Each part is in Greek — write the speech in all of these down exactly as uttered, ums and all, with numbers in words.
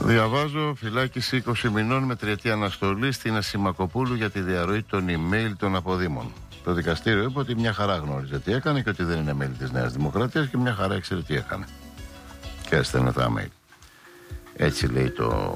Διαβάζω φυλάκιση είκοσι μηνών με τριετή αναστολή στην Ασημακοπούλου για τη διαρροή των email των αποδήμων. Το δικαστήριο είπε ότι μια χαρά γνώριζε τι έκανε και ότι δεν είναι μέλη της Νέας Δημοκρατίας και μια χαρά ήξερε τι έκανε. Και έστελνε τα email. Έτσι λέει το,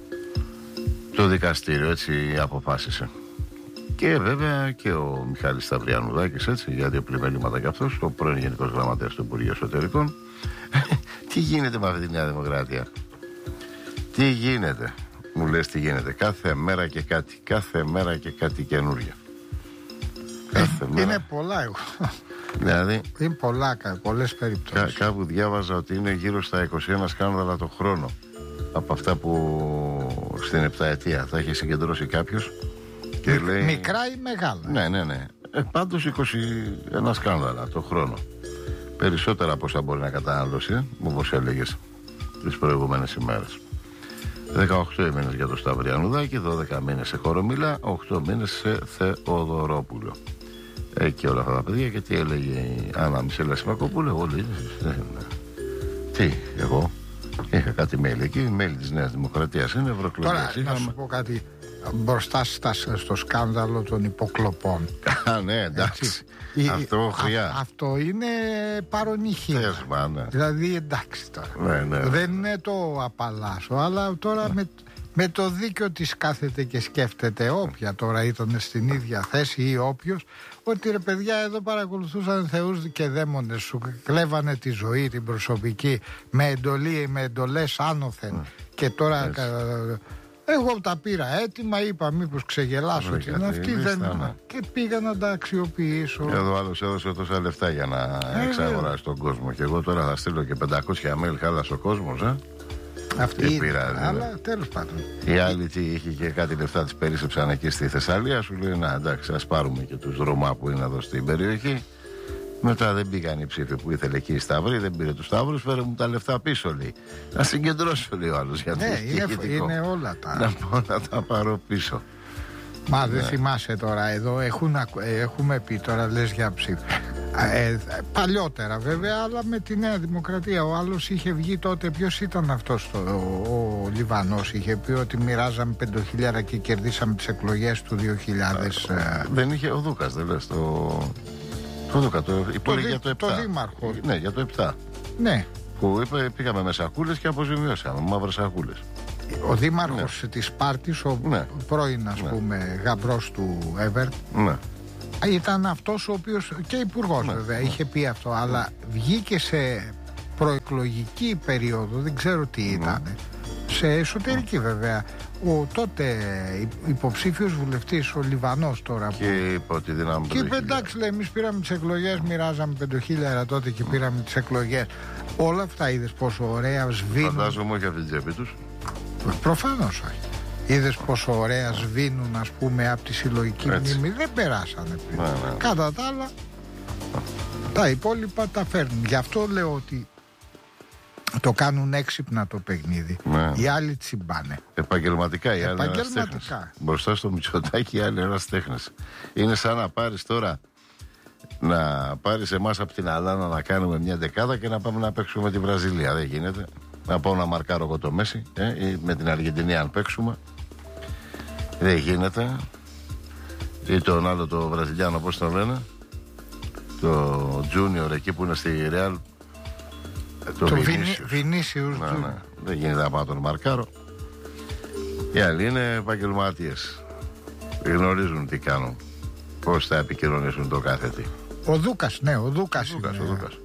το δικαστήριο, έτσι αποφάσισε. Και βέβαια και ο Μιχάλης Σταυριανουδάκης, έτσι, για δύο πλημελήματα κι αυτός, ο πρώην Γενικός Γραμματέας του Υπουργείου Εσωτερικών. Τι γίνεται με αυτή τη Νέα Δημοκρατία? Τι γίνεται? Μου λες τι γίνεται? Κάθε μέρα και κάτι, κάθε μέρα και κάτι καινούργια. Κάθε είναι μέρα. πολλά εγώ. Δηλαδή, είναι πολλά, πολλές περιπτώσεις. Κά, κάπου διάβαζα ότι είναι γύρω στα είκοσι ένα σκάνδαλα το χρόνο. Από αυτά που στην επταετία θα έχει συγκεντρώσει κάποιος. Και λέει... Μικρά ή μεγάλα? Ναι, ναι, ναι. Ε, πάντως είκοσι ένα σκάνδαλα το χρόνο. Περισσότερα από όσα μπορεί να καταναλώσει, ε, όπως έλεγες τις προηγούμενες ημέρες. δεκαοκτώ μήνες για το Σταυριανουδάκη, δώδεκα μήνες σε Κορομιλά, οκτώ μήνες σε Θεοδωρόπουλο. Ε, και όλα αυτά τα παιδιά. Και τι έλεγε η Άννα Μισέλα Σιμακοπούλου? Εγώ λέει, τι, εγώ είχα κάτι mail εκεί, mail της Νέας Δημοκρατίας, είναι ευρωεκλογές. Τώρα είχαμε... να σου πω κάτι μπροστά στα, στο σκάνδαλο των υποκλοπών. Α, ναι, εντάξει. Η, αυτό χρειά. Α, αυτό είναι παρονυχή. Ναι. Δηλαδή εντάξει τώρα. Ναι, ναι. Δεν είναι το απαλλάσσο, αλλά τώρα ναι. με, με το δίκιο της κάθεται και σκέφτεται όποια τώρα ήταν στην ίδια θέση ή όποιος, ότι ρε παιδιά εδώ παρακολουθούσαν θεούς και δαίμονες, σου κλέβανε τη ζωή την προσωπική με εντολή, με εντολές άνωθεν mm. και τώρα... Εγώ τα πήρα έτοιμα, είπα μήπως ξεγελάσω Ωραία, την αυτή δεν... να... και πήγα να τα αξιοποιήσω. Εδώ άλλος έδωσε τόσα λεφτά για να ε, εξαγοράσει τον κόσμο και εγώ τώρα θα στείλω και πεντακόσια mail χάλασε ο κόσμος, ε? Αυτή είναι, πειράζει, αλλά δε. Τέλος πάντων. Η άλλη τι είχε και κάτι λεφτά της περίσσεψαν εκεί στη Θεσσαλία, σου λέει να εντάξει ας πάρουμε και τους Ρωμά που είναι εδώ στην περιοχή. Μετά δεν πήγαν οι ψήφοι που ήθελε εκεί η Σταύρη, δεν πήρε τους Σταύρους, φέρε μου τα λεφτά πίσω, λέει. Να συγκεντρώσω, λέει ο άλλος. Γιατί ναι, είναι, είναι όλα τα. Να πω να τα πάρω πίσω. Μα ναι. δεν θυμάσαι τώρα, εδώ έχουν, έχουμε πει τώρα, λες για ψήφι. Ε, παλιότερα βέβαια, αλλά με τη Νέα Δημοκρατία. Ο άλλος είχε βγει τότε, ποιος ήταν αυτός το, ο, ο Λιβανός, είχε πει ότι μοιράζαμε πέντε χιλιάδες και κερδίσαμε τις εκλογές του δύο χιλιάδες. Α, δεν είχε ο Δούκας, δεν λες, το... Το Δούκα, το, το, δι, για το, το δήμαρχο. Ναι, για το επτά. Ναι. Που είπε, πήγαμε με σακούλες και αποζημιώσαμε, μαύρες σακούλες. Ο δήμαρχος ναι. της Σπάρτης, ο ναι. πρώην ας ναι. πούμε γαμπρός του Εύερ, ναι. ήταν αυτός ο οποίος, και υπουργός ναι. βέβαια, ναι. είχε πει αυτό, αλλά βγήκε σε προεκλογική περίοδο, δεν ξέρω τι ήταν, ναι. σε εσωτερική βέβαια, ο τότε υποψήφιος βουλευτής, ο Λιβανός τώρα. Και είπε ότι δυνάμει. Και είπε εντάξει, λέει, εμείς πήραμε τις εκλογές, μοιράζαμε πέντε χιλιάδες τότε και πήραμε τις εκλογές. Όλα αυτά είδες πόσο ωραία σβήνουν. Φαντάζομαι όχι από την τσέπη τους. Προφανώς όχι. Είδες πόσο ωραία σβήνουν, ας πούμε, από τη συλλογική έτσι. Μνήμη. Δεν περάσανε πριν. Ναι, ναι. Κατά τα άλλα, τα υπόλοιπα τα φέρνουν. Γι' αυτό λέω ότι το κάνουν έξυπνα το παιχνίδι. Ναι. Οι άλλοι τσιμπάνε. Επαγγελματικά οι άλλοι Επαγγελματικά. Μπροστά στο Μητσοτάκι οι άλλοι ερασιτέχνες. Είναι σαν να πάρεις τώρα, να πάρεις εμάς από την Αλάνα να κάνουμε μια δεκάδα και να πάμε να παίξουμε με τη Βραζιλία. Δεν γίνεται. Να πάω να μαρκάρω εγώ το Μέση, ε, ή με την Αργεντινή αν παίξουμε. Δεν γίνεται. Ή τον άλλο το Βραζιλιάνο, πώς το λένε, το Junior εκεί που είναι στη Real. Το, το Βινίσιους. Ναι, ναι. Δεν γίνεται να πάω τον μαρκάρο. Οι άλλοι είναι επαγγελματίες. Γνωρίζουν τι κάνουν, πώς θα επικοινωνήσουν το κάθε τι. Ο Δούκας, ναι, ο Δούκας. Ο Δούκας, είναι... ο Δούκας.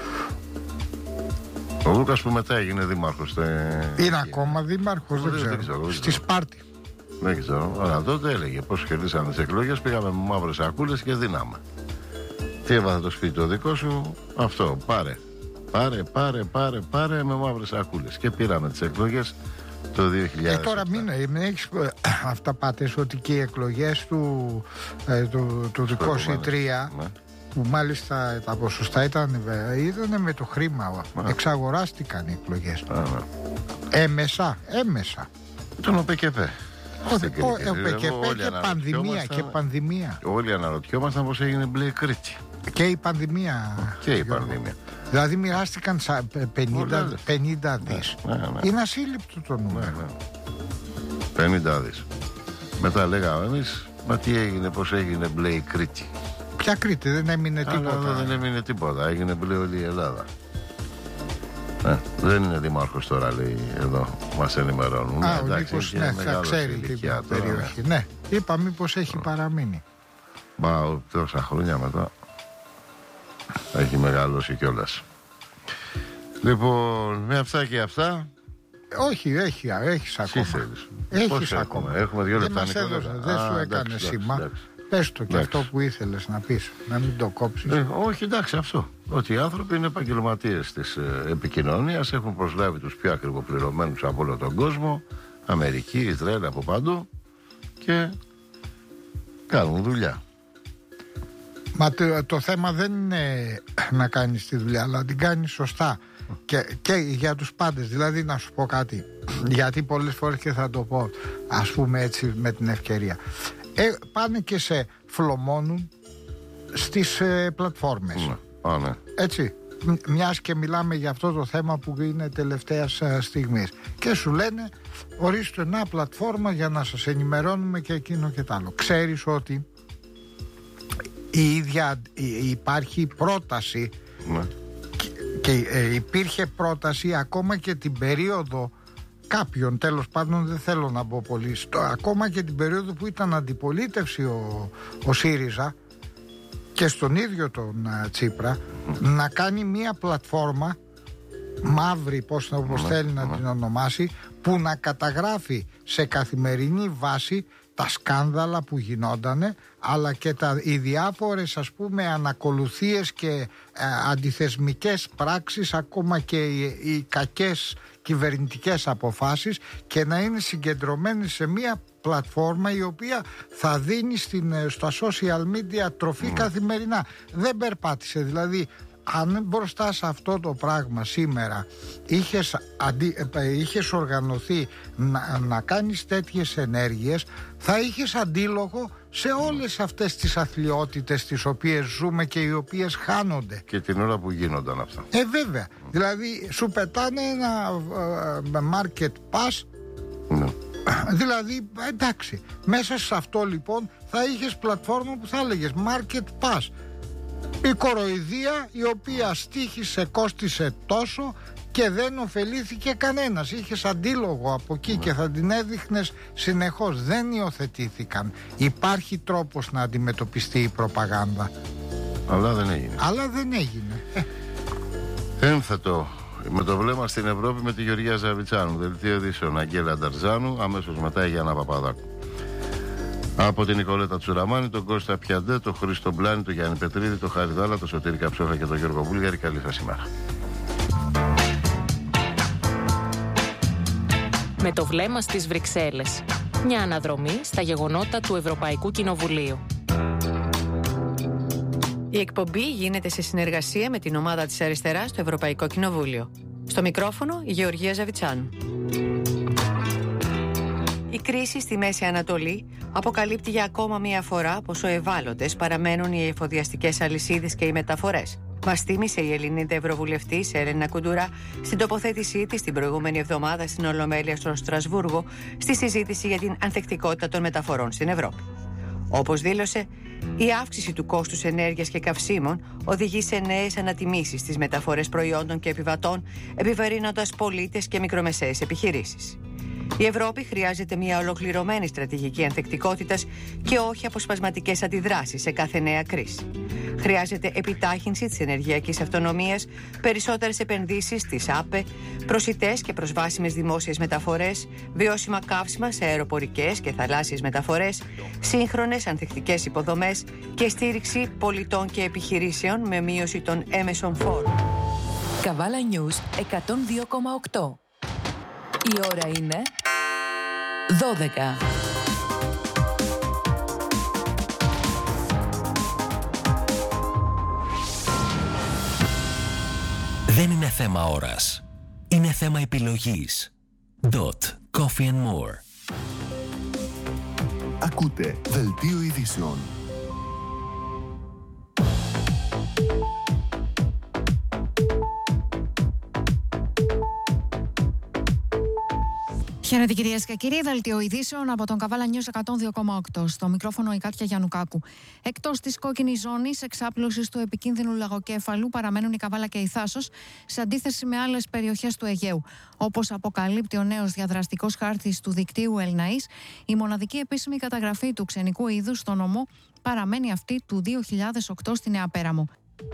Ο Δούκας που μετά έγινε δήμαρχος. Τε... Είναι ακόμα δήμαρχος, δεν, δεν ξέρω. ξέρω. Δεν Στη Σπάρτη. Δεν ξέρω. Αλλά τότε έλεγε πώς κερδίσαμε τις εκλογές, πήγαμε με μαύρες σακούλες και δίναμε. Τι έβαθε το σπίτι το δικό σου, αυτό, πάρε. Πάρε, πάρε, πάρε, πάρε με μαύρες σακούλες. Και πήραμε τις εκλογές το δύο χιλιάδες. Ε, τώρα μην, μην έχεις αυτά πάτες ότι και οι εκλογές του, ε, του, του είκοσι τρία ναι. που μάλιστα τα ποσοστά ήταν, ήταν με το χρήμα. Ναι. Εξαγοράστηκαν οι εκλογές. Ναι, ναι. Έμεσα, έμεσα. Τον ΟΠΕΚΕΠΕ. ΟΠΕΚΕΠΕ και πανδημία και πανδημία. Όλοι αναρωτιόμασταν πως έγινε μπλε Κρήτη. Και η πανδημία. Και η πανδημία. Δηλαδή μοιράστηκαν πενήντα δις. Ναι, ναι, ναι. Είναι ασύλληπτο το νούμερο. Ναι, ναι. πενήντα δις. Μετά λέγαμε εμείς, μα τι έγινε, πώς έγινε μπλε η Κρήτη. Ποια Κρήτη, δεν έμεινε τίποτα. Αλλά δεν έμεινε τίποτα, έγινε μπλε όλη η Ελλάδα. Ναι, δεν είναι δήμαρχος τώρα, λέει εδώ, μας ενημερώνουν. Α, ο Νίκος, ναι, θα ξέρει την περιοχή. Ναι, ναι, είπα μήπως έχει παραμείνει. Μα τόσα χρόνια μετά έχει μεγαλώσει κιόλας. Λοιπόν, με αυτά και αυτά. Όχι, έχει, έχεις ακόμα. Έχεις ακόμα. Έχουμε, έχουμε δύο λεπτά. Δεν μας έδωσε, δεν σου έκανε σήμα. Πες το και αυτό που ήθελες να πεις, να μην το κόψεις. Ε, όχι, εντάξει, αυτό. Ότι οι άνθρωποι είναι επαγγελματίες της ε, επικοινωνίας, έχουν προσλάβει τους πιο ακριβοπληρωμένους από όλο τον κόσμο, Αμερική, Ισραήλ, από παντού, και κάνουν δουλειά. Μα το, το θέμα δεν είναι να κάνεις τη δουλειά, αλλά να την κάνεις σωστά. Και, και για τους πάντες. Δηλαδή να σου πω κάτι, γιατί πολλές φορές και θα το πω, ας πούμε έτσι με την ευκαιρία, ε, πάνε και σε φλωμώνουν στις ε, πλατφόρμες. Ναι. Α, ναι. Έτσι, μιας και μιλάμε για αυτό το θέμα που είναι τελευταίας στιγμής, και σου λένε ορίστε μια πλατφόρμα για να σας ενημερώνουμε και εκείνο και τ' άλλο. Ξέρεις ότι η ίδια υπάρχει πρόταση, ναι. και, και ε, υπήρχε πρόταση ακόμα και την περίοδο κάποιον, τέλος πάντων δεν θέλω να πω πολύ, στο, ακόμα και την περίοδο που ήταν αντιπολίτευση ο, ο ΣΥΡΙΖΑ και στον ίδιο τον uh, Τσίπρα, mm. να κάνει μία πλατφόρμα μαύρη, πώς, όπως mm. θέλει να mm. την ονομάσει, που να καταγράφει σε καθημερινή βάση τα σκάνδαλα που γινόντανε, αλλά και τα, οι διάφορες, ας πούμε, ανακολουθίες και ε, αντιθεσμικές πράξεις, ακόμα και οι, οι κακές κυβερνητικές αποφάσεις, και να είναι συγκεντρωμένες σε μία πλατφόρμα η οποία θα δίνει στην, στα social media τροφή mm. καθημερινά. Δεν περπάτησε, δηλαδή αν μπροστά σε αυτό το πράγμα σήμερα είχες, αντι, είχες οργανωθεί να, να κάνεις τέτοιες ενέργειες, θα είχες αντίλογο σε όλες αυτές τις αθλιότητες τις οποίες ζούμε και οι οποίες χάνονται. Και την ώρα που γίνονταν αυτά. Ε βέβαια, mm. δηλαδή σου πετάνε ένα uh, market pass, mm. δηλαδή εντάξει, μέσα σε αυτό λοιπόν θα είχες πλατφόρμα που θα έλεγες market pass, η κοροϊδία η οποία στοίχησε, κόστισε τόσο και δεν ωφελήθηκε κανένας. Είχες αντίλογο από εκεί ναι. και θα την έδειχνες συνεχώς. Δεν υιοθετήθηκαν. Υπάρχει τρόπος να αντιμετωπιστεί η προπαγάνδα, αλλά δεν έγινε. Αλλά δεν έγινε. Ένθετο με το βλέμμα στην Ευρώπη με τη Γεωργία Ζαβιτσάνου. Δελτίο ειδήσεων Αγγέλα Νταρζάνου, αμέσως μετά η Γιάννα Παπαδάκου. Από την Νικολέτα Τσουραμάνη, τον Κώστα Πιαντέ, τον Χρήστο Μπλάνη, τον Γιάννη Πετρίδη, τον Χάρη Δάλα, τον Σωτήρη Καψόφα και τον Γιώργο Βούλγαρη. Καλή σας ημέρα. Με το βλέμμα στις Βρυξέλλες. Μια αναδρομή στα γεγονότα του Ευρωπαϊκού Κοινοβουλίου. Η εκπομπή γίνεται σε συνεργασία με την ομάδα της Αριστεράς στο Ευρωπαϊκό Κοινοβούλιο. Στο μικρόφωνο η Γεωργία Ζαβιτσάνου. Η κρίση στη Μέση Ανατολή αποκαλύπτει για ακόμα μία φορά πόσο ευάλωτες παραμένουν οι εφοδιαστικές αλυσίδες και οι μεταφορές. Μας θύμισε η Ελληνίδα Ευρωβουλευτής Έλενα Κουντουρά στην τοποθέτησή της την προηγούμενη εβδομάδα στην Ολομέλεια στο Στρασβούργο, στη συζήτηση για την ανθεκτικότητα των μεταφορών στην Ευρώπη. Όπως δήλωσε, η αύξηση του κόστους ενέργειας και καυσίμων οδηγεί σε νέες ανατιμήσεις στις μεταφορές προϊόντων και επιβατών, επιβαρύνοντας πολίτες και μικρομεσαίες επιχειρήσεις. Η Ευρώπη χρειάζεται μια ολοκληρωμένη στρατηγική ανθεκτικότητας και όχι αποσπασματικές αντιδράσεις σε κάθε νέα κρίση. Χρειάζεται επιτάχυνση της ενεργειακής αυτονομίας, περισσότερες επενδύσεις στις ΑΠΕ, προσιτές και προσβάσιμες δημόσιες μεταφορές, βιώσιμα καύσιμα σε αεροπορικές και θαλάσσιες μεταφορές, σύγχρονες ανθεκτικές υποδομές και στήριξη πολιτών και επιχειρήσεων με μείωση των έμεσων φόρων. Καβάλα News εκατόν δύο κόμμα οκτώ. Η ώρα είναι δώδεκα. Δεν είναι θέμα ώρας. Είναι θέμα επιλογής. Dot. Coffee and more. Ακούτε Δελτίο Ειδήσεων. Χαίρετε κυρίες και κύριοι, δελτίο ειδήσεων από τον Καβάλα News εκατόν δύο κόμμα οκτώ. Στο μικρόφωνο η Κάτια Γιαννουκάκου. Εκτός της κόκκινης ζώνης εξάπλωσης του επικίνδυνου λαγοκέφαλου παραμένουν η Καβάλα και η Θάσος, σε αντίθεση με άλλες περιοχές του Αιγαίου. Όπως αποκαλύπτει ο νέος διαδραστικός χάρτης του δικτύου Ελναής, η μοναδική επίσημη καταγραφή του ξενικού είδους στον νομό παραμένει αυτή του δύο χιλιάδες οκτώ στη Νέα Πέραμο.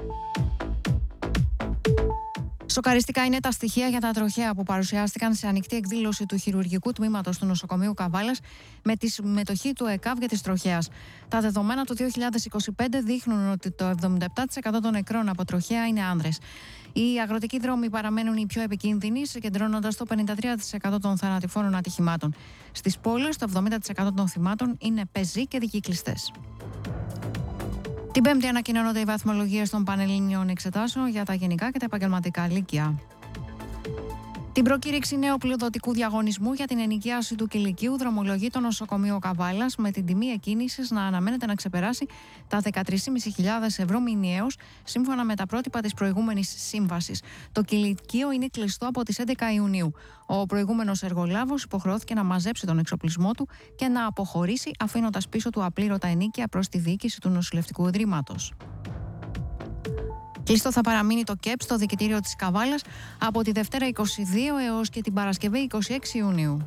Σοκαριστικά είναι τα στοιχεία για τα τροχαία που παρουσιάστηκαν σε ανοιχτή εκδήλωση του χειρουργικού τμήματος του νοσοκομείου Καβάλας με τη συμμετοχή του ΕΚΑΒ για τις τροχέας. Τα δεδομένα του δύο χιλιάδες είκοσι πέντε δείχνουν ότι το εβδομήντα επτά τοις εκατό των νεκρών από τροχαία είναι άνδρες. Οι αγροτικοί δρόμοι παραμένουν οι πιο επικίνδυνοι, συγκεντρώνοντας το πενήντα τρία τοις εκατό των θανατηφόρων ατυχημάτων. Στις πόλεις, το εβδομήντα τοις εκατό των θυμάτων είναι πεζοί και δικυκλιστές. Την Πέμπτη ανακοινώνονται οι βαθμολογίες των πανελληνίων εξετάσεων για τα γενικά και τα επαγγελματικά λύκεια. Την προκήρυξη νέου πλειοδοτικού διαγωνισμού για την ενοικίαση του κηλικίου δρομολογεί το νοσοκομείο Καβάλας, με την τιμή εκκίνησης να αναμένεται να ξεπεράσει τα δεκατρείς χιλιάδες πεντακόσια ευρώ μηνιαίως, σύμφωνα με τα πρότυπα της προηγούμενης σύμβασης. Το κηλικείο είναι κλειστό από τις έντεκα Ιουνίου. Ο προηγούμενος εργολάβος υποχρεώθηκε να μαζέψει τον εξοπλισμό του και να αποχωρήσει, αφήνοντας πίσω του απλήρωτα ενίκια προς τη διοίκηση του νοσηλευτικού ιδρύματος. Κλειστό θα παραμείνει το ΚΕΠ στο δικητήριο της Καβάλας από τη Δευτέρα είκοσι δύο έως και την Παρασκευή είκοσι έξι Ιουνίου.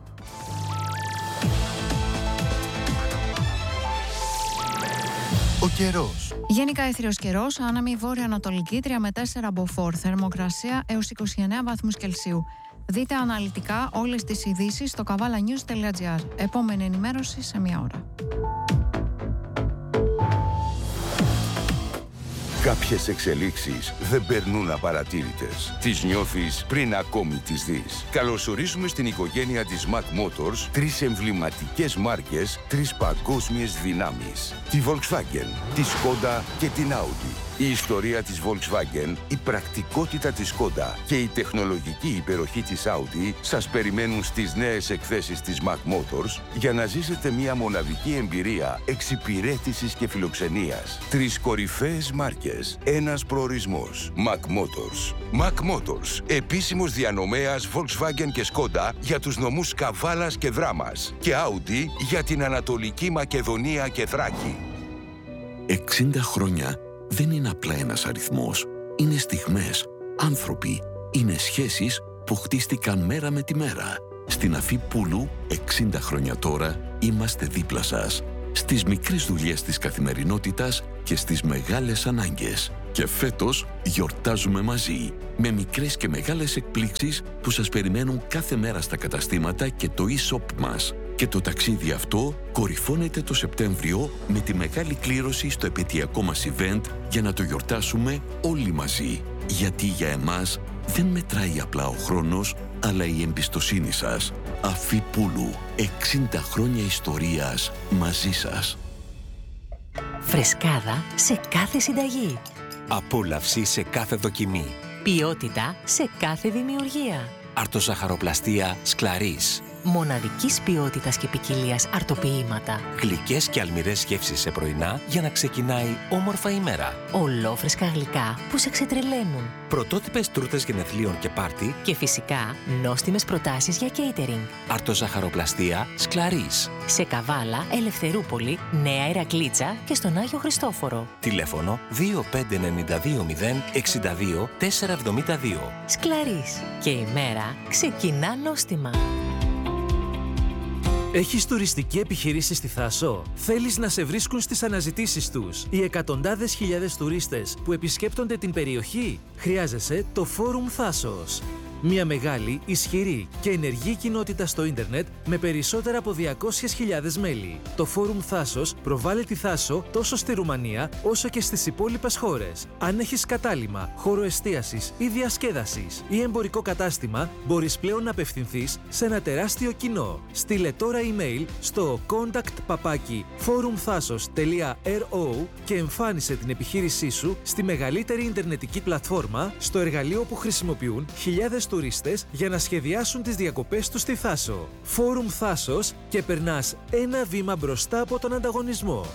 Ο καιρός. Γενικά έθριος καιρός, άναμη βόρειο-ανατολική τρία με τέσσερα μποφόρ, θερμοκρασία έως είκοσι εννέα βαθμούς Κελσίου. Δείτε αναλυτικά όλες τις ειδήσεις στο καβάλα νιους τελεία τζι άρ. Επόμενη ενημέρωση σε μία ώρα. Κάποιες εξελίξεις δεν περνούν απαρατήρητες. Τις νιώθεις πριν ακόμη τις δεις. Καλωσορίζουμε στην οικογένεια της Mac Motors τρεις εμβληματικές μάρκες, τρεις παγκόσμιες δυνάμεις. Τη Volkswagen, τη Skoda και την Audi. Η ιστορία της Volkswagen, η πρακτικότητα της Skoda και η τεχνολογική υπεροχή της Audi σας περιμένουν στις νέες εκθέσεις της Mac Motors για να ζήσετε μια μοναδική εμπειρία εξυπηρέτησης και φιλοξενίας. Τρεις κορυφαίες μάρκες, ένας προορισμός. Mac Motors. Mac Motors, επίσημος διανομέας Volkswagen και Skoda για τους νομούς Καβάλας και Δράμας και Audi για την Ανατολική Μακεδονία και Θράκη. εξήντα χρόνια δεν είναι απλά ένας αριθμός. Είναι στιγμές, άνθρωποι, είναι σχέσεις που χτίστηκαν μέρα με τη μέρα. Στην Αφή Πούλου, εξήντα χρόνια τώρα, είμαστε δίπλα σας. Στις μικρές δουλειές της καθημερινότητας και στις μεγάλες ανάγκες. Και φέτος γιορτάζουμε μαζί, με μικρές και μεγάλες εκπλήξεις που σας περιμένουν κάθε μέρα στα καταστήματα και το e-shop μας. Και το ταξίδι αυτό κορυφώνεται το Σεπτέμβριο με τη μεγάλη κλήρωση στο επαιτειακό μας event για να το γιορτάσουμε όλοι μαζί. Γιατί για εμάς δεν μετράει απλά ο χρόνος, αλλά η εμπιστοσύνη σας. Αφή Πούλου, εξήντα χρόνια ιστορίας μαζί σας. Φρεσκάδα σε κάθε συνταγή. Απόλαυση σε κάθε δοκιμή. Ποιότητα σε κάθε δημιουργία. Αρτοζαχαροπλαστία Σκλαρίς. Μοναδικής ποιότητας και ποικιλίας αρτοποιήματα. Γλυκές και αλμυρές γεύσεις σε πρωινά για να ξεκινάει όμορφα η μέρα. Ολόφρεσκα γλυκά που σε ξετρελαίνουν. Πρωτότυπες τούρτες γενεθλίων και πάρτι. Και φυσικά νόστιμες προτάσεις για catering. Αρτοζαχαροπλαστία Σκλαρίς. Σε Καβάλα, Ελευθερούπολη, Νέα Ηρακλήτσα και στον Άγιο Χριστόφορο. Τηλέφωνο δύο πέντε εννιά δύο μηδέν εξήντα δύο τετρακόσια εβδομήντα δύο. Σκλαρίς. Και η μέρα ξεκινά νόστιμα. Έχεις τουριστική επιχείρηση στη Θάσο? Θέλεις να σε βρίσκουν στις αναζητήσεις τους οι εκατοντάδες χιλιάδες τουρίστες που επισκέπτονται την περιοχή? Χρειάζεσαι το Φόρουμ Θάσος. Μια μεγάλη, ισχυρή και ενεργή κοινότητα στο ίντερνετ με περισσότερα από διακόσιες χιλιάδες μέλη. Το Φόρουμ Θάσος προβάλλει τη Θάσο τόσο στη Ρουμανία όσο και στις υπόλοιπες χώρες. Αν έχεις κατάλημα, χώρο εστίασης ή διασκέδασης ή εμπορικό κατάστημα, μπορείς πλέον να απευθυνθείς σε ένα τεράστιο κοινό. Στείλε τώρα email στο contact παπάκι forumthasos τελεία ρο και εμφάνισε την επιχείρησή σου στη μεγαλύτερη ιντερνετική πλατφόρμα, στο εργαλείο που χρησιμοποιούν χιλιάδες τουρίστες για να σχεδιάσουν τις διακοπές τους στη Θάσο. Φόρουμ Θάσος και περνάς ένα βήμα μπροστά από τον ανταγωνισμό.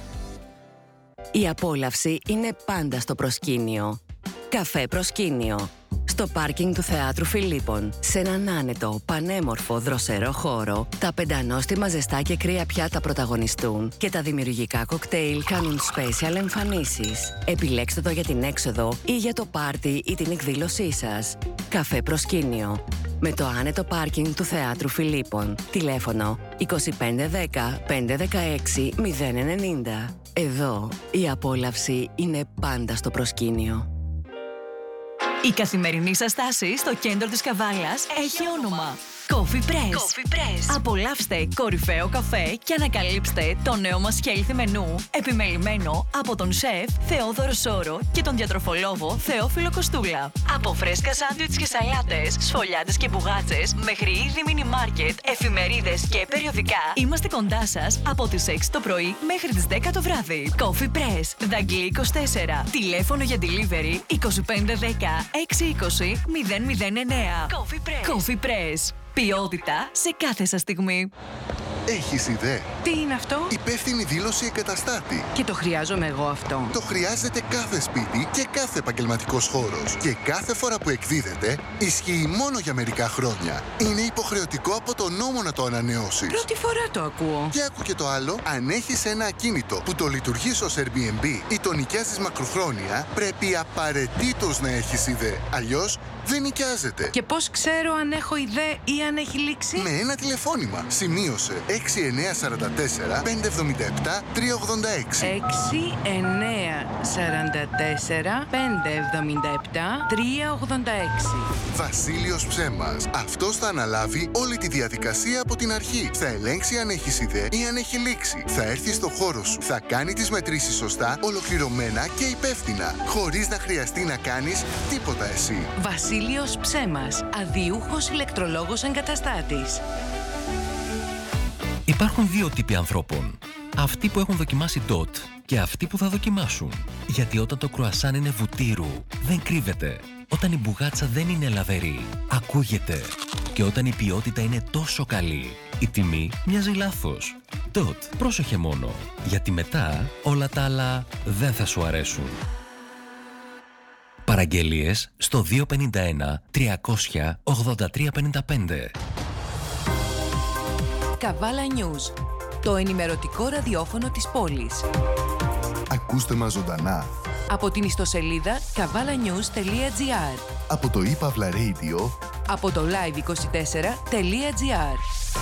Η απόλαυση είναι πάντα στο προσκήνιο. Καφέ Προσκήνιο. Στο στο πάρκινγκ του Θεάτρου Φιλίππων. Σε έναν άνετο, πανέμορφο, δροσερό χώρο, τα πεντανόστιμα ζεστά και κρύα πιάτα πρωταγωνιστούν και τα δημιουργικά κοκτέιλ κάνουν special εμφανίσεις. Επιλέξτε το για την έξοδο ή για το πάρτι ή την εκδήλωσή σας. Καφέ προσκήνιο. Με το άνετο πάρκινγκ του Θεάτρου Φιλίππων. Τηλέφωνο είκοσι πέντε δέκα πεντακόσια δεκαέξι μηδέν ενενήντα. Εδώ η απόλαυση είναι πάντα στο προσκήνιο. Η καθημερινή σας στάση στο κέντρο της Καβάλας έχει όνομα. Coffee Press. Coffee Press. Απολαύστε κορυφαίο καφέ και ανακαλύψτε το νέο μας healthy μενού, επιμελημένο από τον σεφ Θεόδωρο Σόρο και τον διατροφολόγο Θεόφιλο Κοστούλα. Από φρέσκα σάντουιτς και σαλάτες, σφολιάτες και μπουγάτσες, μέχρι είδη μίνι μάρκετ, εφημερίδες και περιοδικά, είμαστε κοντά σας από τις έξι το πρωί μέχρι τις δέκα το βράδυ. Coffee Press, Δαγκλή είκοσι τέσσερα. Τηλέφωνο για delivery είκοσι πέντε δέκα έξι είκοσι μηδέν μηδέν εννέα. Coffee Press. Coffee Press. Ποιότητα σε κάθε σας στιγμή. Έχεις ιδέα? Τι είναι αυτό? Υπεύθυνη δήλωση εγκαταστάτη. Και το χρειάζομαι εγώ αυτό. Το χρειάζεται κάθε σπίτι και κάθε επαγγελματικός χώρος. Και κάθε φορά που εκδίδεται, ισχύει μόνο για μερικά χρόνια. Είναι υποχρεωτικό από το νόμο να το ανανεώσεις. Πρώτη φορά το ακούω. Και άκου και το άλλο, αν έχεις ένα ακίνητο που το λειτουργείς ως Airbnb ή το νοικιάζεις μακροχρόνια, πρέπει απαραίτητος να έχεις ιδέα. Αλλιώς δεν νοικιάζεται. Και πώς ξέρω αν έχω ιδέα ή αν έχει λήξει? Με ένα τηλεφώνημα. Σημείωσε έξι εννιά τέσσερα τέσσερα πέντε εβδομήντα επτά τρία ογδόντα έξι. έξι εννιά τέσσερα τέσσερα πέντε εβδομήντα επτά τρία ογδόντα έξι. Βασίλειος Ψέμας. Αυτός θα αναλάβει όλη τη διαδικασία από την αρχή. Θα ελέγξει αν έχεις ιδέα ή αν έχει λήξει. Θα έρθει στο χώρο σου. Θα κάνει τις μετρήσεις σωστά, ολοκληρωμένα και υπεύθυνα. Χωρίς να χρειαστεί να κάνεις τίποτα εσύ. Βασίλειος Ψέμας. Αδιούχος ηλεκτρολόγος εγκαταστάτης. Υπάρχουν δύο τύποι ανθρώπων. Αυτοί που έχουν δοκιμάσει ντοτ και αυτοί που θα δοκιμάσουν. Γιατί όταν το κρουασάν είναι βουτύρου, δεν κρύβεται. Όταν η μπουγάτσα δεν είναι λαβερή, ακούγεται. Και όταν η ποιότητα είναι τόσο καλή, η τιμή μοιάζει λάθος. Ντοτ, πρόσεχε μόνο. Γιατί μετά όλα τα άλλα δεν θα σου αρέσουν. Παραγγελίες στο δύο πέντε ένα τριακόσια ογδόντα τρία πενήντα πέντε. Καβάλα News, το ενημερωτικό ραδιόφωνο της πόλης. Ακούστε μας ζωντανά Από την ιστοσελίδα καβάλα νιούς τελεία τζι άρ. από το ipavla Radio, Από το live είκοσι τέσσερα τελεία τζι άρ.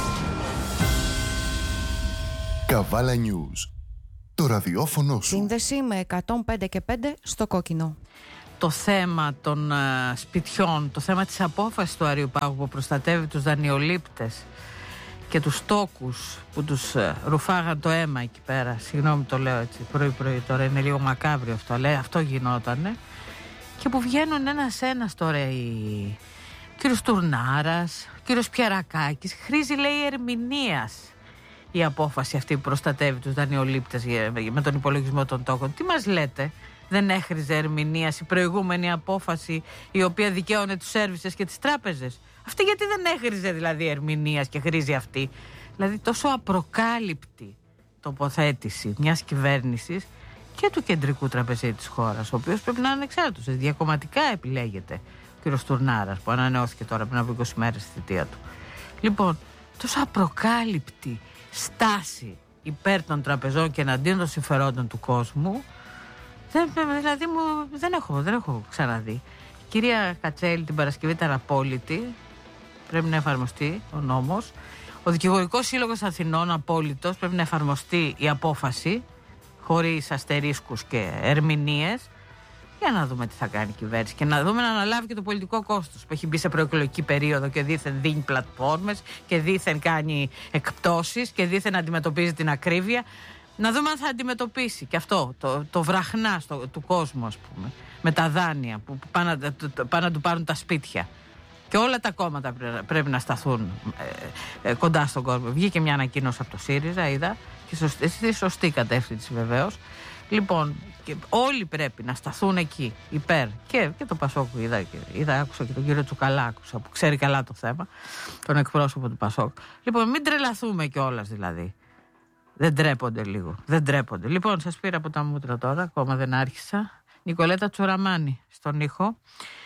Καβάλα News, το ραδιόφωνο σου. Σύνδεση με εκατόν πέντε και πέντε στο κόκκινο. Το θέμα των uh, σπιτιών, το θέμα της απόφασης του Αριουπάγου που προστατεύει τους δανειολήπτες και τους τόκους που τους uh, ρουφάγαν το αίμα εκεί πέρα. Συγγνώμη, το λέω έτσι πρωί πρωί, τώρα είναι λίγο μακάβριο αυτό, αλλά αυτό γινότανε. Και που βγαίνουν ένας-ένας τώρα οι... ο κύριος Τουρνάρας, ο κύριος Πιερακάκης. Χρήζει, λέει, ερμηνείας η απόφαση αυτή που προστατεύει τους δανειολήπτες με τον υπολογισμό των τόκων. Τι μας λέτε? Δεν έχριζε ερμηνείας η προηγούμενη απόφαση η οποία δικαίωνε τους σέρβισες και τις τράπεζες? Αυτή γιατί δεν έχριζε δηλαδή ερμηνείας και χρήζει αυτή? Δηλαδή τόσο απροκάλυπτη τοποθέτηση μιας κυβέρνησης και του κεντρικού τραπεζίτη της χώρας, ο οποίος πρέπει να είναι ανεξάρτητος, διακομματικά επιλέγεται ο κ. Τουρνάρας που ανανεώθηκε τώρα πριν από είκοσι μέρες στη θητεία του. Λοιπόν, τόσο απροκάλυπτη στάση υπέρ των τραπεζών και εναντίον των συμφερόντων του κόσμου, δεν, δηλαδή μου, δεν, έχω, δεν έχω ξαναδεί. Η κυρία Κατσέλη την Παρασκευή ήταν απόλυτη, πρέπει να εφαρμοστεί ο νόμος. Ο Δικηγορικός Σύλλογος Αθηνών απόλυτος, πρέπει να εφαρμοστεί η απόφαση χωρίς αστερίσκους και ερμηνείες, για να δούμε τι θα κάνει η κυβέρνηση και να δούμε να αναλάβει και το πολιτικό κόστος που έχει μπει σε προεκλογική περίοδο και δήθεν δίνει πλατφόρμες και δήθεν κάνει εκπτώσεις και δήθεν αντιμετωπίζει την ακρίβεια. Να δούμε αν θα αντιμετωπίσει και αυτό το, το βραχνά στο, του κόσμου, ας πούμε, με τα δάνεια που πάνε, πάνε να του πάρουν τα σπίτια. Και όλα τα κόμματα πρέπει να σταθούν ε, ε, κοντά στον κόσμο. Βγήκε μια ανακοίνωση από το ΣΥΡΙΖΑ, είδα, και σωστή, στη σωστή κατεύθυνση βεβαίως. Λοιπόν, και όλοι πρέπει να σταθούν εκεί υπέρ. Και, και το Πασόκ είδα, είδα, άκουσα και τον κύριο Τσουκαλά, άκουσα, που ξέρει καλά το θέμα, τον εκπρόσωπο του Πασόκ. Λοιπόν, μην τρελαθούμε κιόλας δηλαδή. Δεν τρέπονται λίγο. Δεν τρέπονται. Λοιπόν, σας πήρα από τα μούτρα τώρα, ακόμα δεν άρχισα. Νικολέτα Τσουραμάνη στον ήχο.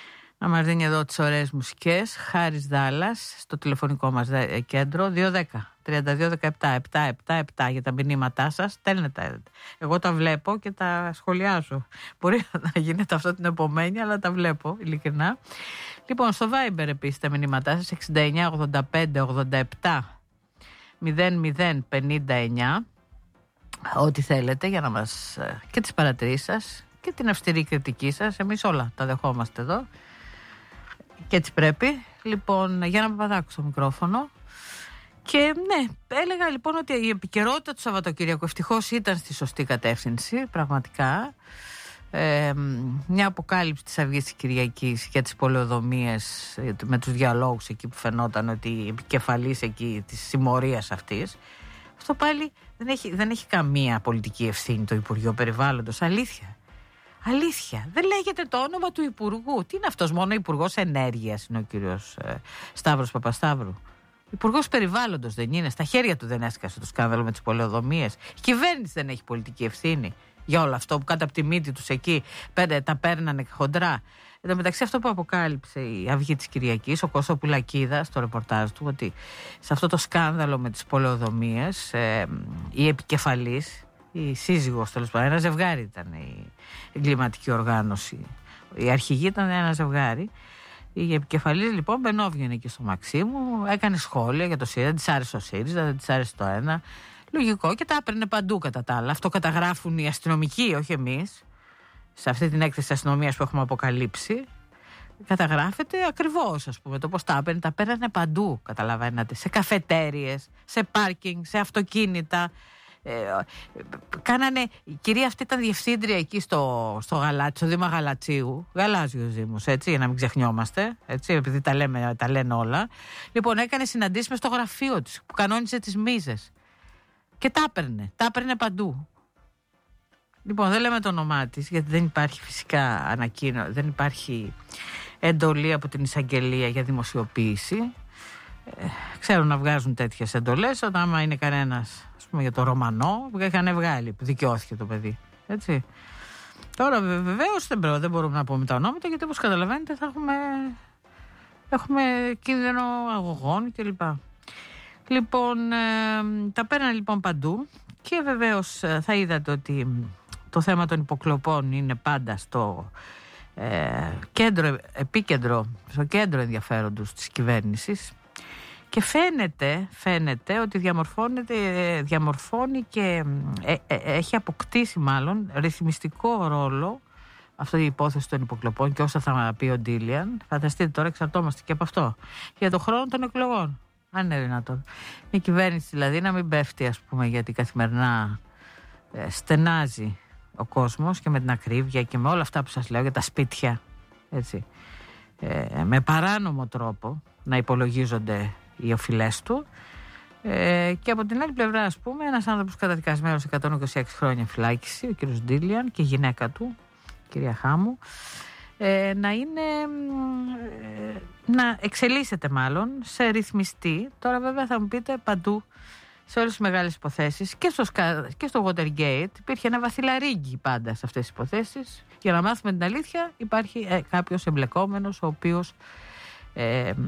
να μας δίνει εδώ τις ωραίες μουσικές. Χάρης Δάλλας, στο τηλεφωνικό μας κέντρο, δύο δέκα τριάντα δύο δεκαεπτά επτακόσια εβδομήντα επτά για τα μηνύματά σας. Στέλνετε. Εγώ τα βλέπω και τα σχολιάζω. Μπορεί να γίνεται αυτό την επομένη, αλλά τα βλέπω, ειλικρινά. Λοιπόν, στο Viber επίσης τα μηνύματά σας, εξήντα εννιά ογδόντα πέντε ογδόντα επτά μηδέν μηδέν πενήντα εννιά. Ό,τι θέλετε για να μας... και τις παρατηρήσεις σας και την αυστηρή κριτική σας. Εμείς όλα τα δεχόμαστε εδώ. Και έτσι πρέπει. Λοιπόν, Γιάννα Παπαδάκου στο μικρόφωνο. Και ναι, έλεγα λοιπόν ότι η επικαιρότητα του Σαββατοκύριακου ευτυχώς ήταν στη σωστή κατεύθυνση, πραγματικά. Ε, μια αποκάλυψη της Αυγής της Κυριακής για τις πολεοδομίες, με τους διαλόγους εκεί που φαινόταν ότι η επικεφαλής εκεί της συμμορίας αυτής. Αυτό πάλι δεν έχει, δεν έχει καμία πολιτική ευθύνη το Υπουργείο Περιβάλλοντος. Αλήθεια. Αλήθεια. Δεν λέγεται το όνομα του Υπουργού. Τι είναι αυτός, μόνο Υπουργός Ενέργειας είναι ο κύριος ε, Σταύρος Παπασταύρου. Υπουργός Περιβάλλοντος δεν είναι. Στα χέρια του δεν έσκασε το σκάνδαλο με τις πολεοδομίες. Η κυβέρνηση δεν έχει πολιτική ευθύνη για όλο αυτό που κάτω από τη μύτη τους εκεί πέντε, τα παίρνανε χοντρά. Εν τω μεταξύ, αυτό που αποκάλυψε η Αυγή της Κυριακής, ο Κώστας Πουλακίδας στο ρεπορτάζ του, ότι σε αυτό το σκάνδαλο με τις πολεοδομίες ε, η επικεφαλής, η σύζυγος τέλος πάντων, ένα ζευγάρι ήταν η εγκληματική οργάνωση. Η αρχηγή ήταν ένα ζευγάρι. Η επικεφαλής λοιπόν μπαινόβγαινε εκεί στο Μαξίμου, έκανε σχόλια για το ΣΥΡΙΖΑ, δεν της άρεσε ο ΣΥΡΙΖΑ, δεν της άρεσε το ένα. Λογικό, και τα έπαιρνε παντού κατά τα άλλα. Αυτό καταγράφουν οι αστυνομικοί, όχι εμείς. Σε αυτή την έκθεση της αστυνομίας που έχουμε αποκαλύψει, καταγράφεται ακριβώς, ας πούμε, το πώς τα έπαιρνε. Τα παίρνανε παντού, καταλαβαίνετε. Σε καφετέριες, σε πάρκινγκ, σε αυτοκίνητα. Ε, κάνανε, η κυρία αυτή ήταν διευθύντρια εκεί στο, στο Γαλάτσι, στο Δήμα Γαλατσίου, γαλάζιος Δήμος, έτσι, για να μην ξεχνιόμαστε, έτσι, επειδή τα, λέμε, τα λένε όλα. Λοιπόν, έκανε συναντήσεις μες στο γραφείο της, που κανόνιζε τις μίζες. Και τα έπαιρνε, τα έπαιρνε παντού. Λοιπόν, δεν λέμε το όνομά της, γιατί δεν υπάρχει φυσικά ανακοίνωση, δεν υπάρχει εντολή από την εισαγγελία για δημοσιοποίηση. Ε, ξέρουν να βγάζουν τέτοιες εντολές όταν άμα είναι κανένας, ας πούμε, για το Ρωμανό που είχαν βγάλει, που δικαιώθηκε το παιδί, έτσι. Τώρα βεβαίως δεν, δεν μπορούμε να πούμε τα ονόματα, γιατί όπως καταλαβαίνετε θα έχουμε, έχουμε κίνδυνο αγωγών κλπ. Λοιπόν, ε, τα παίρνανε λοιπόν παντού και βεβαίως θα είδατε ότι το θέμα των υποκλοπών είναι πάντα στο ε, κέντρο, επίκεντρο, στο κέντρο ενδιαφέροντος της κυβέρνησης. Και φαίνεται, φαίνεται ότι διαμορφώνεται, διαμορφώνει και ε, ε, έχει αποκτήσει μάλλον ρυθμιστικό ρόλο αυτή η υπόθεση των υποκλοπών και όσα θα πει ο Ντίλιαν. Φανταστείτε τώρα, εξαρτώμαστε και από αυτό. Για το χρόνο των εκλογών. Αν είναι δυνατόν. Η κυβέρνηση δηλαδή να μην πέφτει, ας πούμε, γιατί καθημερινά ε, στενάζει ο κόσμος και με την ακρίβεια και με όλα αυτά που σας λέω για τα σπίτια. Έτσι. Ε, με παράνομο τρόπο να υπολογίζονται οι οφειλές του, ε, και από την άλλη πλευρά, ας πούμε, ένας άνθρωπος καταδικασμένος εκατόν είκοσι έξι χρόνια φυλάκιση, ο κύριος Ντίλιαν, και η γυναίκα του, η κυρία Χάμου, ε, να είναι ε, να εξελίσσεται μάλλον σε ρυθμιστή. Τώρα βέβαια θα μου πείτε παντού σε όλες τις μεγάλες υποθέσεις και στο, και στο Watergate υπήρχε ένα βαθυλαρίγκι πάντα σε αυτές τις υποθέσεις. Για να μάθουμε την αλήθεια υπάρχει ε, κάποιος εμπλεκόμενος ο οποίος ε, ε,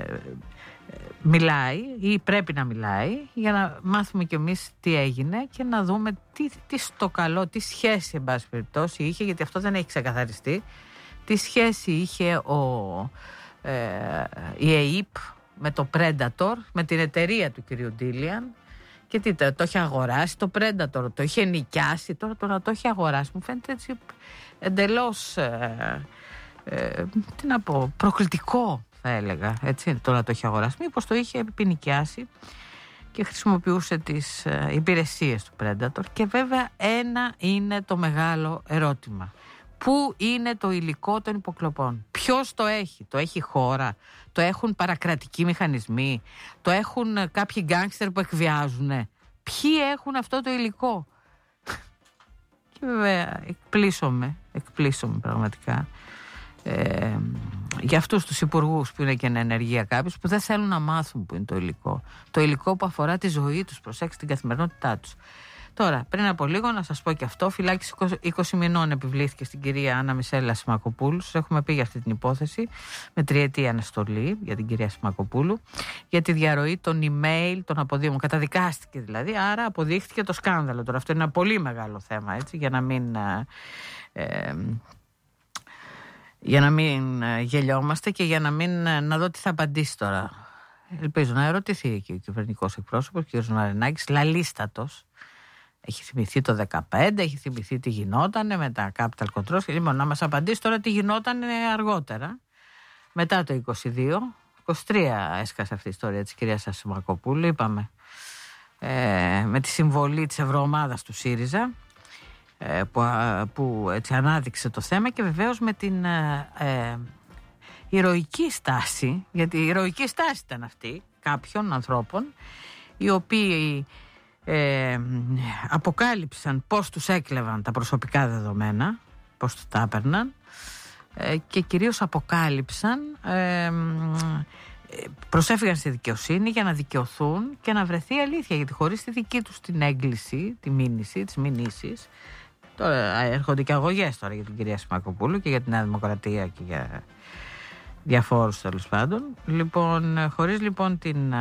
μιλάει ή πρέπει να μιλάει, για να μάθουμε κι εμείς τι έγινε και να δούμε τι, τι στο καλό, τι σχέση εν πάση περιπτώσει είχε, γιατί αυτό δεν έχει ξεκαθαριστεί, τι σχέση είχε ο, ε, η ΕΕΠ με το Predator, με την εταιρεία του κυρίου Ντίλιαν, και τι, το, το είχε αγοράσει το Predator, το είχε νοικιάσει, τώρα το να το έχει αγοράσει μου φαίνεται έτσι εντελώς ε, ε, τι να πω, προκλητικό θα έλεγα, έτσι, το να το έχει αγοράσει. Μήπως το είχε επινοικιάσει και χρησιμοποιούσε τις ε, υπηρεσίες του Predator. Και βέβαια ένα είναι το μεγάλο ερώτημα. Πού είναι το υλικό των υποκλοπών? Ποιος το έχει? Το έχει η χώρα? Το έχουν παρακρατικοί μηχανισμοί? Το έχουν κάποιοι γκάνγκστερ που εκβιάζουν? Ποιοι έχουν αυτό το υλικό? Και βέβαια εκπλήσωμαι, εκπλήσωμαι πραγματικά ε, για αυτούς τους υπουργούς που είναι και εν ενεργεία κάποιους, που δεν θέλουν να μάθουν που είναι το υλικό. Το υλικό που αφορά τη ζωή τους, προσέξτε, την καθημερινότητά τους. Τώρα, πριν από λίγο, να σας πω και αυτό, φυλάκιση είκοσι μηνών επιβλήθηκε στην κυρία Άννα Μισέλα Σιμακοπούλου. Σας έχουμε πει για αυτή την υπόθεση, με τριετή αναστολή για την κυρία Σιμακοπούλου, για τη διαρροή των email των αποδήμων. Καταδικάστηκε δηλαδή, άρα αποδείχθηκε το σκάνδαλο. Τώρα, αυτό είναι ένα πολύ μεγάλο θέμα, έτσι, για να μην. Ε, για να μην γελιόμαστε και για να μην. Να δω τι θα απαντήσει τώρα. Ελπίζω να ερωτηθεί και ο κυβερνητικός εκπρόσωπος, ο κ. Μαρινάκης, λαλίστατος. Έχει θυμηθεί το δεκαπέντε, έχει θυμηθεί τι γινότανε με τα capital controls. Και λοιπόν, να μας απαντήσει τώρα τι γινότανε αργότερα, μετά το είκοσι δύο. είκοσι τρία έσκασε αυτή η ιστορία της κυρίας Σιμακοπούλου, είπαμε, ε, με τη συμβολή της Ευρωομάδας του ΣΥΡΙΖΑ, ε, που, που έτσι ανάδειξε το θέμα, και βεβαίως με την ε, ε, ηρωική στάση, γιατί η ηρωική στάση ήταν αυτή κάποιων ανθρώπων, οι οποίοι ε, αποκάλυψαν πώς τους έκλεβαν τα προσωπικά δεδομένα, πώς τους τα έπαιρναν, ε, και κυρίως αποκάλυψαν, ε, προσέφυγαν στη δικαιοσύνη για να δικαιωθούν και να βρεθεί αλήθεια, γιατί χωρίς τη δική τους την έγκληση, τη μήνυση, τις μηνύσεις, τώρα έρχονται και αγωγές τώρα για την κυρία Σιμακοπούλου και για τη Νέα Δημοκρατία και για διαφόρους τέλος πάντων. Λοιπόν, χωρίς λοιπόν την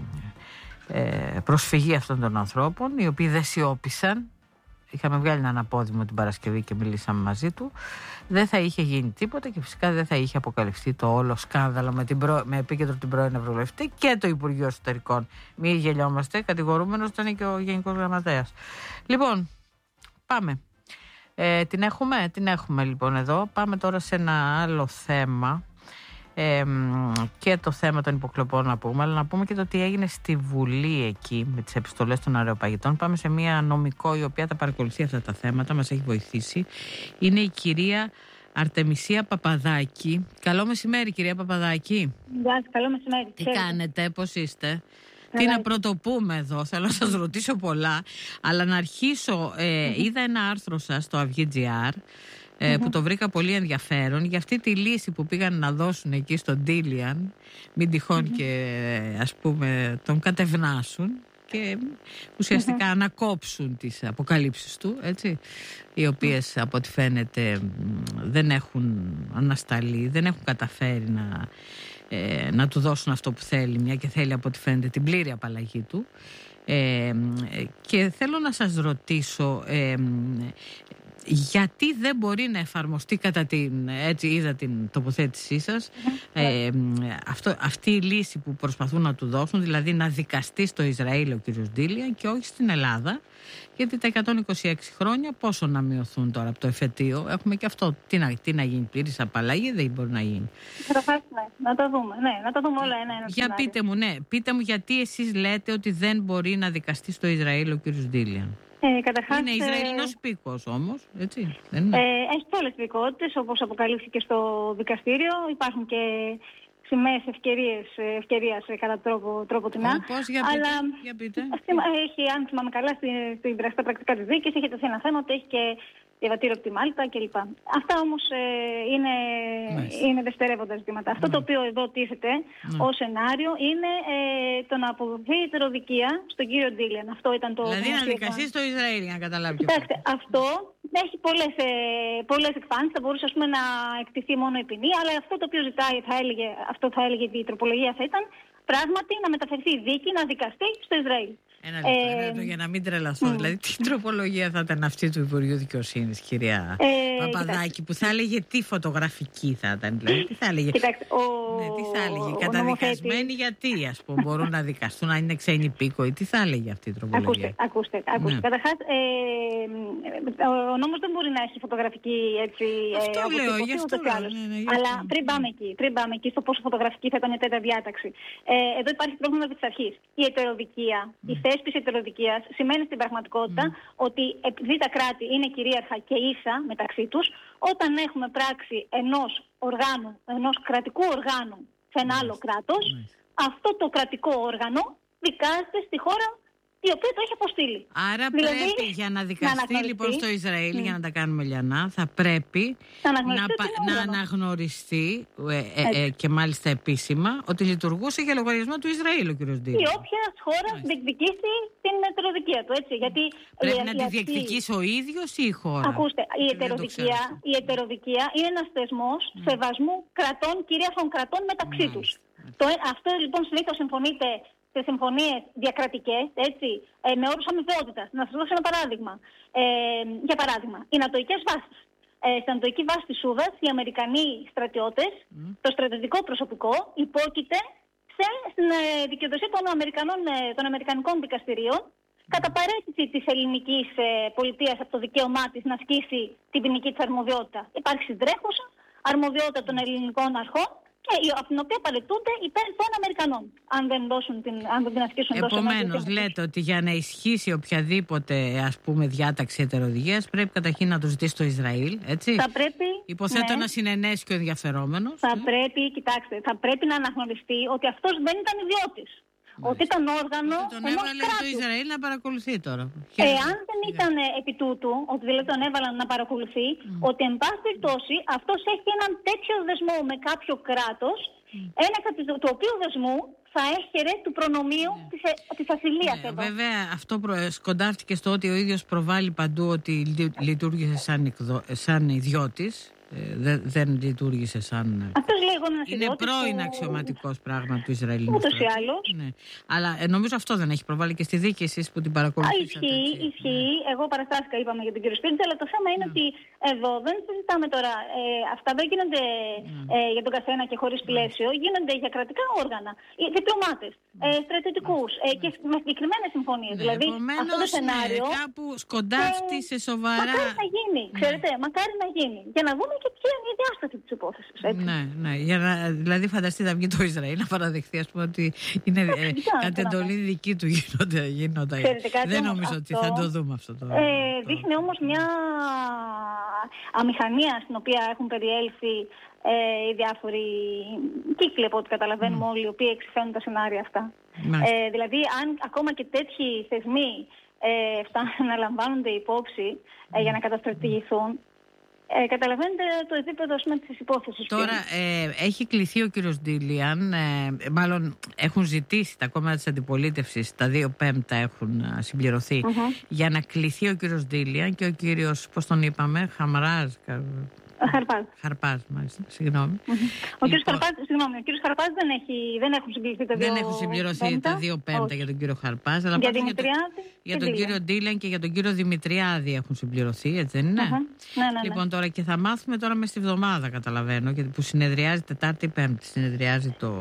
ε, προσφυγή αυτών των ανθρώπων, οι οποίοι δεν σιώπησαν, είχαμε βγάλει έναν απόδημο την Παρασκευή και μιλήσαμε μαζί του, δεν θα είχε γίνει τίποτα και φυσικά δεν θα είχε αποκαλυφθεί το όλο σκάνδαλο με, την προ... με επίκεντρο την πρώην Ευρωβουλευτή και το Υπουργείο Εσωτερικών. Μην γελιόμαστε, κατηγορούμενος ήταν και ο Γενικός Γραμματέας. Λοιπόν, πάμε. Ε, την έχουμε, την έχουμε λοιπόν εδώ. Πάμε τώρα σε ένα άλλο θέμα. Ε, και το θέμα των υποκλοπών να πούμε, αλλά να πούμε και το τι έγινε στη Βουλή εκεί με τις επιστολές των αεροπαγητών. Πάμε σε μια νομικό η οποία τα παρακολουθεί αυτά τα θέματα, μας έχει βοηθήσει. Είναι η κυρία Αρτεμισία Παπαδάκη. Καλό μεσημέρι, κυρία Παπαδάκη. Γεια σας, καλό μεσημέρι. Τι κάνετε, πώς είστε? Τι να πρωτοπούμε εδώ, θέλω να σας ρωτήσω πολλά, αλλά να αρχίσω, ε, είδα ένα άρθρο σας στο Αυγή.gr, Mm-hmm. που το βρήκα πολύ ενδιαφέρον, για αυτή τη λύση που πήγαν να δώσουν εκεί στον Ντίλιαν, μην τυχόν mm-hmm. και ας πούμε τον κατευνάσουν και ουσιαστικά mm-hmm. ανακόψουν τις αποκαλύψεις του, έτσι, οι οποίες από ό,τι φαίνεται δεν έχουν ανασταλεί, δεν έχουν καταφέρει να, ε, να του δώσουν αυτό που θέλει, μια και θέλει από ό,τι φαίνεται την πλήρη απαλλαγή του. Ε, και θέλω να σας ρωτήσω, ε, γιατί δεν μπορεί να εφαρμοστεί κατά την, έτσι είδα την τοποθέτησή σας, ε, αυτό, αυτή η λύση που προσπαθούν να του δώσουν, δηλαδή να δικαστεί στο Ισραήλ ο κ. Ντίλιαν και όχι στην Ελλάδα, γιατί τα εκατόν είκοσι έξι χρόνια πόσο να μειωθούν τώρα από το εφετείο, έχουμε και αυτό, τι να, τι να γίνει, πλήρης απαλλαγή δεν μπορεί να γίνει. Καταρχάς, ναι, να τα δούμε, ναι, να τα δούμε όλα ένα-ένα. Για σενάριο. πείτε μου, ναι, πείτε μου γιατί εσείς λέτε ότι δεν μπορεί να δικαστεί στο Ισραήλ ο κ. Ντίλιαν. Ε, καταρχάς, είναι Ισραηλινός υπήκοος όμως, έτσι, δεν είναι? Ε, έχει και άλλες υπηκότητες, όπως αποκαλύφθηκε στο δικαστήριο. Υπάρχουν και σημαίες ευκαιρίες, ευκαιρίας κατά τρόπο, τρόπο τεινά. Πώς, για πείτε, αλλά για πείτε. Αυτή, έχει, αν θυμάμαι καλά, στην, στην, στα πρακτικά της δίκης έχει τεθεί ένα θέμα ότι έχει και διαβατήριο από τη Μάλτα κλπ. Αυτά όμως ε, είναι, είναι δευτερεύοντα ζητήματα. Αυτό το οποίο εδώ τίθεται mm. ως σενάριο είναι ε, το να αποδοθεί η ετεροδικία στον κύριο Ντίλιαν. Αυτό ήταν το. Δηλαδή να δικαστεί στο Ισραήλ, για να καταλάβει. Κοιτάξτε, αυτό έχει πολλές, ε, πολλές εκφάνσεις. Θα μπορούσε ας πούμε, να εκτιθεί μόνο η ποινή, αλλά αυτό το οποίο ζητάει, θα έλεγε, αυτό θα έλεγε η τροπολογία θα ήταν πράγματι να μεταφερθεί η δίκη, να δικαστεί στο Ισραήλ. Ένα λεπτό, ε, ένα λεπτό, για να μην τρελαθώ. Mm. Δηλαδή, τι τροπολογία θα ήταν αυτή του Υπουργείου Δικαιοσύνης, κυρία ε, Παπαδάκη, κοιτάξτε. Που θα έλεγε τι φωτογραφική θα ήταν, δηλαδή, τι θα έλεγε. Κοιτάξτε, ο, ναι, τι θα έλεγε, καταδικασμένοι γιατί, ας πούμε, μπορούν να δικαστούν, αν είναι ξένοι υπήκοοι, τι θα έλεγε αυτή η τροπολογία. Ακούστε, ακούστε. ακούστε. Ναι. Καταρχάς, ε, ο νόμος δεν μπορεί να έχει φωτογραφική έτσι. Αυτό ε, λέω, γι' αυτό λέω. Ναι, ναι, αλλά πριν πάμε εκεί, πριν πάμε εκεί στο πόσο φωτογραφική θα ήταν η τέτοια διάταξη. Ε, εδώ υπάρχει πρόβλημα επί της αρχής. Η ετεροδικία, mm. η θέσπιση ετεροδικίας σημαίνει στην πραγματικότητα mm. ότι επειδή τα κράτη είναι κυρίαρχα και ίσα μεταξύ τους, όταν έχουμε πράξη ενός οργάνου, ενός κρατικού οργάνου σε ένα mm. άλλο κράτος, mm. αυτό το κρατικό όργανο δικάζεται στη χώρα η οποία το έχει αποστείλει. Άρα δηλαδή, πρέπει για να δικαστεί να λοιπόν στο Ισραήλ, mm. για να τα κάνουμε λιανά, θα πρέπει να, να, να αναγνωριστεί ε, ε, ε, και μάλιστα επίσημα ότι λειτουργούσε για λογαριασμό του Ισραήλ ο κ. Ντίλιαν. Η όποια χώρα διεκδικήσει την ετεροδικία του, έτσι. Γιατί πρέπει η, να η, τη διεκδικήσει ο ίδιος ή η χώρα. Ακούστε, η ετεροδικία, η ετεροδικία είναι ένας θεσμός mm. σεβασμού κρατών, κυρίαρχων κρατών μεταξύ mm. τους. Το, αυτό λοιπόν συνήθως συμφωνείται σε συμφωνίες διακρατικές, έτσι, ε, με όρους αμοιβαιότητας. Να σας δώσω ένα παράδειγμα. Ε, για παράδειγμα, οι νατοικές βάσεις. Ε, στην νατοική βάση της Σούδας, οι Αμερικανοί στρατιώτες, mm. το στρατιωτικό προσωπικό, υπόκειται σε, στην ε, δικαιοδοσία των, Αμερικανών, ε, των Αμερικανικών δικαστηρίων, mm. κατά παρέτηση της ελληνικής ε, πολιτείας από το δικαίωμά της να ασκήσει την ποινική της αρμοδιότητα. Υπάρχει συντρέχουσα αρμοδιότητα των ελληνικών αρχών, και από την οποία παρετούνται υπέρ των Αμερικανών, αν δεν, δώσουν την, αν δεν την ασκήσουν. Επομένως, λέτε ότι για να ισχύσει οποιαδήποτε ας πούμε διάταξη ετεροδικίας πρέπει καταρχήν να το ζητήσει το Ισραήλ, έτσι. Θα πρέπει, υποθέτω ναι, να συνενέσει και ο ενδιαφερόμενος. Θα ναι. πρέπει, κοιτάξτε, θα πρέπει να αναγνωριστεί ότι αυτός δεν ήταν ιδιώτης. Ότι ήταν όργανο τον ενός έβαλε κράτους. το Ισραήλ να παρακολουθεί τώρα. Εάν δεν ήταν επί τούτου, ότι δηλαδή τον έβαλαν να παρακολουθεί, mm. ότι εν πάση περιπτώσει αυτός έχει έναν τέτοιο δεσμό με κάποιο κράτος, mm. ένα του οποίου δεσμού θα έχερε του προνομίου yeah. της, της ασυλίας yeah, εδώ. Βέβαια αυτό προ, σκοντάφτηκε στο ότι ο ίδιος προβάλλει παντού ότι λειτουργήσε σαν, σαν ιδιώτης. Ε, δεν, δεν λειτουργήσε σαν. Αυτός λέει εγώ να είναι πρώην που... αξιωματικός πράγμα του Ισραηλινού. Ούτως ή άλλως. Ναι. Αλλά ε, νομίζω αυτό δεν έχει προβάλλει και στη δίκη εσείς που την παρακολουθήσατε. Ισχύει, ισχύει. Εγώ παραστάθηκα, είπαμε για τον κύριο Σπίρτζα, αλλά το θέμα είναι yeah. ότι εδώ δεν συζητάμε τώρα. Ε, αυτά δεν γίνονται yeah. ε, για τον καθένα και χωρίς πλαίσιο. Yeah. Γίνονται για κρατικά όργανα. Διπλωμάτες, yeah. ε, στρατιωτικούς yeah. ε, και με συγκεκριμένες συμφωνίες. Yeah. Δηλαδή αυτό το σενάριο. Ναι, κάπου σκοντάφτει σε σοβαρά. Μακάρι να γίνει, ξέρετε, yeah. μακάρι να γίνει. Για να δούμε και ποια είναι η διάσταση της υπόθεσης. Ναι, ναι. Για να, δηλαδή, φανταστείτε να βγει το Ισραήλ να παραδεχθεί, ας πούμε, ότι είναι ε, κατ' εντολή δική του γίνονται. γίνονται. Δεν νομίζω αυτό, ότι θα το δούμε αυτό το. Ε, δείχνει όμως μια αμηχανία στην οποία έχουν περιέλθει ε, οι διάφοροι κύκλοι, από ό,τι καταλαβαίνουμε mm. όλοι, οι οποίοι εξηφαίνουν τα σενάρια αυτά. Ε, δηλαδή, αν ακόμα και τέτοιοι θεσμοί ε, φτάνουν να λαμβάνονται υπόψη ε, mm. για να καταστρατηγηθούν, Ε, καταλαβαίνετε το επίπεδο της υπόθεσης. Τώρα ε, έχει κληθεί ο κύριος Ντίλιαν, ε, μάλλον έχουν ζητήσει τα κόμματα της αντιπολίτευσης, τα δύο πέμπτα έχουν συμπληρωθεί, mm-hmm. για να κληθεί ο κύριος Ντίλιαν και ο κύριος, πώς τον είπαμε, Χαμράζ. Χαρπάζ. Χαρπάζ, μάλιστα. Συγγνώμη. Mm-hmm. Ο κύριος Χαρπάζ, συγγνώμη, ο κύριος Χαρπάζ δεν, έχει, δεν έχουν συμπληρωθεί τα δύο Δεν έχουν συμπληρωθεί πέμπτα. τα δύο πέμπτα Όχι. για τον κύριο Χαρπάζ. Αλλά για, για, το, για τον κύριο Ντίλιαν και για τον κύριο Δημητριάδη έχουν συμπληρωθεί, έτσι δεν είναι? Uh-huh. Ναι, ναι, ναι. Λοιπόν, τώρα και θα μάθουμε τώρα μες τη βδομάδα, καταλαβαίνω, γιατί που συνεδριάζει Τετάρτη Πέμπτη. Συνεδριάζει το,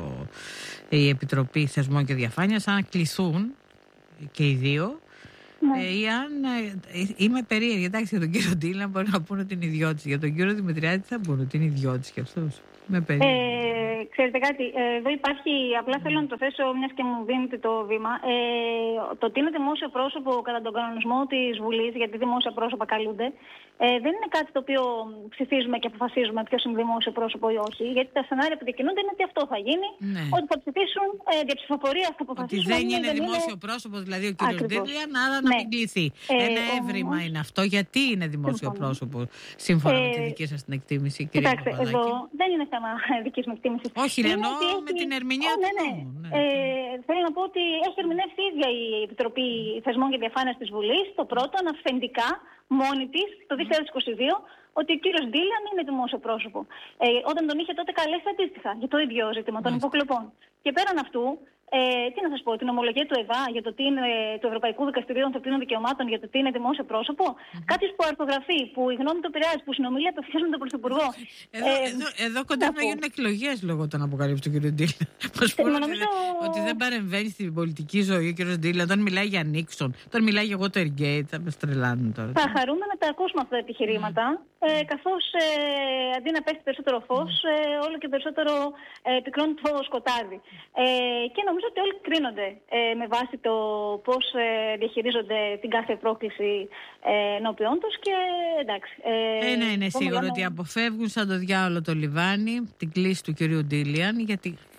η Επιτροπή Θεσμών και Διαφάνειας, αν κληθούν και οι δύο. Ναι. Ε, ή αν, ε, είμαι περίεργη, εντάξει, για τον κύριο Ντίλιαν μπορεί να πούνε ότι είναι ιδιώτης. Για τον κύριο Δημητριάδη τι θα πούνε, ότι είναι ιδιώτης και αυτός. Με περίεργη. Ε, ξέρετε κάτι, ε, εδώ υπάρχει, απλά θέλω να το θέσω μιας και μου δίνετε το βήμα. Ε, το ότι είναι δημόσιο πρόσωπο κατά τον κανονισμό της Βουλής, γιατί δημόσια πρόσωπα καλούνται, ε, δεν είναι κάτι το οποίο ψηφίζουμε και αποφασίζουμε ποιος είναι δημόσιο πρόσωπο ή όχι. Γιατί τα σενάρια που διακινούνται είναι ότι αυτό θα γίνει, ναι. ότι θα ψηφίσουν ε, διαψηφοφορία, θα αποφασίσουν. Ότι δεν είναι δεν δημόσιο είναι... πρόσωπο, δηλαδή ο κύριος Ντίλιαν, άρα να ναι. μην κληθεί. Ε, Ένα ε, έβριμα όμως... είναι αυτό. Γιατί είναι δημόσιο συμφωνώ. πρόσωπο, σύμφωνα ε, με τη δική σας την εκτίμηση, κυρία Κοιτάξτε, εδώ δεν είναι θέμα δικής μου εκτίμησης. Όχι, εννοώ έχει... με την ερμηνεία του νόμου. Ναι. Ε, θέλω να πω ότι έχει ερμηνεύσει η ίδια η Επιτροπή Θεσμών και Διαφάνειας της Βουλής, το πρώτο, αυθεντικά, μόνη της, το δύο χιλιάδες είκοσι δύο, ότι ο κύριος Ντίλιαν είναι δημόσιο πρόσωπο. Ε, όταν τον είχε τότε καλέσει αντίστοιχα για το ίδιο ζήτημα των υποκλοπών. Και πέραν αυτού, ε, τι να σας πω, την ομολογία του ΕΒΑ για το τι είναι του Ευρωπαϊκού Δικαστηρίου Ανθρωπίνων Δικαιωμάτων για το τι είναι δημόσιο πρόσωπο. Mm-hmm. Κάποιος που αρθογραφεί, που η γνώμη του επηρεάζει, που συνομιλεί απευθείας με τον Πρωθυπουργό. Εδώ, ε, εδώ, εδώ κοντά να γίνουν εκλογές λόγω των αποκαλύψεων του κ. Ντίλιαν. Πώς πούμε νομίζω... ότι δεν παρεμβαίνει στην πολιτική ζωή ο κ. Ντίλιαν, όταν μιλάει για Νίξον, όταν μιλάει για Watergate, θα με στρελάνουν τώρα. Θα χαρούμε να τα ακούσουμε αυτά τα επιχειρήματα, mm. ε, καθώς ε, αντί να πέσει περισσότερο φως, mm. ε, όλο και περισσότερο ε, πυκνώνει το σκοτάδι. Ε, και νομίζω ότι όλοι κρίνονται ε, με βάση το πώς ε, διαχειρίζονται την κάθε πρόκληση ε, ενώπιόν τους και εντάξει. Ε, Ένα είναι σίγουρο μιλάμε... ότι αποφεύγουν σαν το διάολο το λιβάνι την κλίση του κυρίου Ντίλιαν, γιατί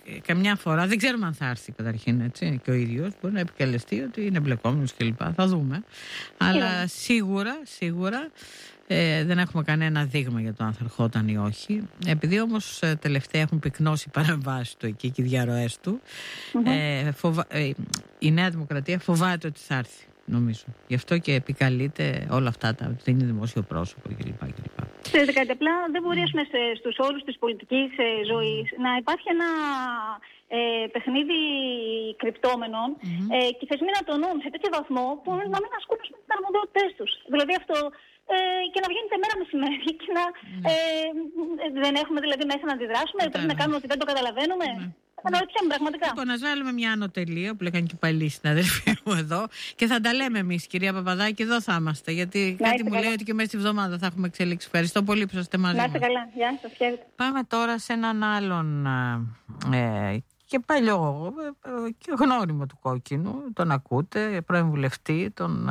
καμιά φορά, δεν ξέρουμε αν θα έρθει καταρχήν, έτσι, και ο ίδιος μπορεί να επικαλεστεί ότι είναι εμπλεκόμενος κλπ. Θα δούμε. Αλλά σίγουρα, σίγουρα ε, δεν έχουμε κανένα δείγμα για το αν θα ερχόταν ή όχι. Επειδή όμως ε, τελευταία έχουν πυκνώσει οι παρεμβάσεις του εκεί και οι διαρροές του, mm-hmm. ε, φοβα... ε, η Νέα Δημοκρατία φοβάται ότι θα έρθει, νομίζω. Γι' αυτό και επικαλείται όλα αυτά, τα, ότι είναι δημόσιο πρόσωπο κλπ. Ξέρετε κάτι, απλά δεν μπορεί στους όρους της πολιτικής ε, ζωής να υπάρχει ένα ε, παιχνίδι κρυπτόμενων mm-hmm. ε, και οι θεσμοί να τονούν σε τέτοιο βαθμό που να μην ασκούν τις αρμοδιότητές τους. Δηλαδή αυτό ε, και να βγαίνετε μέρα μεσημέρι και να ε, δεν έχουμε δηλαδή μέσα να αντιδράσουμε, πρέπει να κάνουμε ότι δεν το καταλαβαίνουμε. Mm-hmm. Αναρωτιέμαι πραγματικά. Λοιπόν, ας βάλουμε μια ανωτελεία που λέγανε και πάλι οι συναδελφοί μου εδώ και θα τα λέμε εμείς, κυρία Παπαδάκη, εδώ θα είμαστε. Γιατί να κάτι μου καλά. Λέει ότι και μέσα στη βδομάδα θα έχουμε εξελίξει. Ευχαριστώ πολύ που είστε μαζί μας. Να είστε καλά. Γεια σας. Χαίρετε. Πάμε τώρα σε έναν άλλον ε, και παλιό και γνώριμο του Κόκκινου. Τον ακούτε, πρώην βουλευτή, τον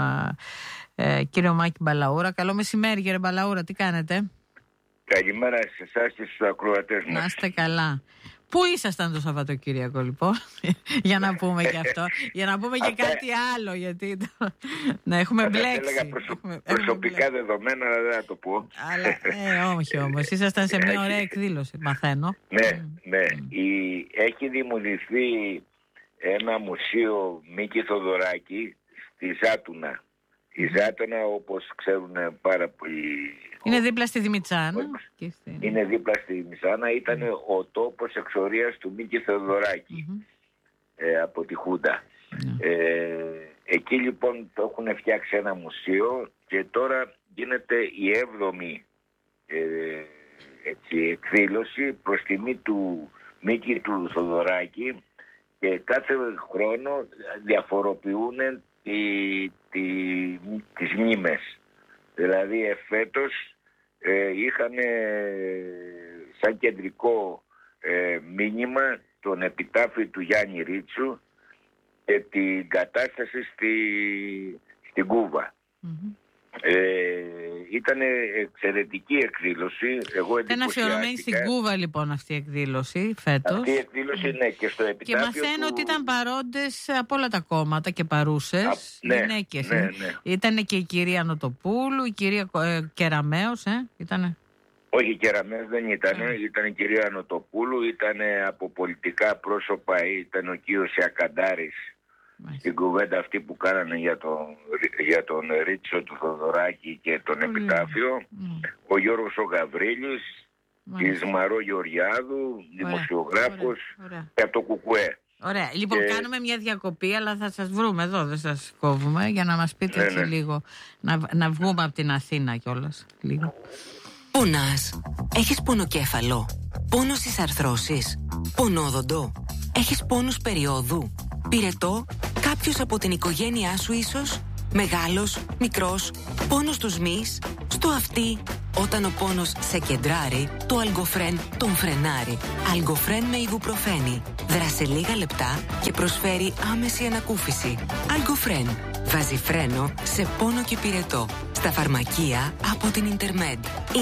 ε, ε, κύριο Μάκη Μπαλαούρα. Καλό μεσημέρι, κύριε Μπαλαούρα, τι κάνετε? Καλημέρα σε εσάς και στους ακροατές μας. Να είστε καλά. Πού ήσασταν το Σαββατοκύριακο, λοιπόν, για να πούμε και αυτό, για να πούμε και κάτι άλλο, γιατί το... να έχουμε μπλέξει. Έλεγα προσω... έχουμε... προσωπικά έχουμε... δεδομένα, αλλά δεν θα το πω. Αλλά, ε, όχι όμως, ήσασταν σε μια ωραία εκδήλωση, μαθαίνω. Ναι, ναι. Mm. Η... Έχει δημιουργηθεί ένα μουσείο Μίκη Θοδωράκη στη Ζάτουνα. Η Ζάτουνα, όπως ξέρουν πάρα πολλοί... Είναι δίπλα στη Δημητσάνα. Είναι δίπλα στη Δημητσάνα. Ήταν mm. ο τόπος εξορίας του Μίκη Θεοδωράκη mm-hmm. ε, από τη Χούντα. Mm. Ε, εκεί λοιπόν το έχουν φτιάξει ένα μουσείο και τώρα γίνεται η έβδομη ε, έτσι, εκδήλωση προς τιμή του Μίκη του Θεοδωράκη και κάθε χρόνο διαφοροποιούν τη, τη, τις μνήμες. Δηλαδή εφέτος ε, είχαν ε, σαν κεντρικό ε, μήνυμα τον επιτάφιο του Γιάννη Ρίτσου και την κατάσταση στη, στην Κούβα. Mm-hmm. Ε, ήταν εξαιρετική εκδήλωση. Εγώ ήταν αφιερωμένη στην Κούβα λοιπόν αυτή η εκδήλωση φέτος. Αυτή η εκδήλωση είναι και στο επιτάφιο. Και μαθαίνω του... ότι ήταν παρόντες από όλα τα κόμματα και παρούσες. Α, ναι, γυναίκες. Ναι, ναι. Ήταν και η κυρία Νοτοπούλου, η κυρία ε, Κεραμέως, ε, ήτανε. Όχι, Κεραμέως δεν ήταν. Mm. Ήταν η κυρία Νοτοπούλου, ήταν από πολιτικά πρόσωπα, ήταν ο κύριος Ιακαντάρης. Στην κουβέντα αυτή που κάνανε για τον, για τον Ρίτσο του Θοδωράκη και τον mm. επιτάφιο, mm. ο Γιώργος ο Γαβρίλης, η Ισμαρό Γεωργιάδου, δημοσιογράφος και από το Κουκουέ. Ωραία. Λοιπόν, και... κάνουμε μια διακοπή, αλλά θα σας βρούμε εδώ, δεν σας κόβουμε, για να μας πείτε ναι, έτσι ναι. λίγο, να, να βγούμε από την Αθήνα κιόλας. Λίγο. Πονάς, έχεις πονοκέφαλο, πόνο στις αρθρώσεις, πονόδοντο, έχεις πόνους περίοδου, πυρετό, κάποιος από την οικογένειά σου ίσως, μεγάλος, μικρός, πόνος στους μυς, στο αυτί. Όταν ο πόνος σε κεντράρει, το Αλγκοφρέν τον φρενάρει. Αλγκοφρέν με ιβουπροφένη. Δράσε λίγα λεπτά και προσφέρει άμεση ανακούφιση. Αλγκοφρέν. Βάζει φρένο σε πόνο και πυρετό. Στα φαρμακεία από την Ιντερμέντ.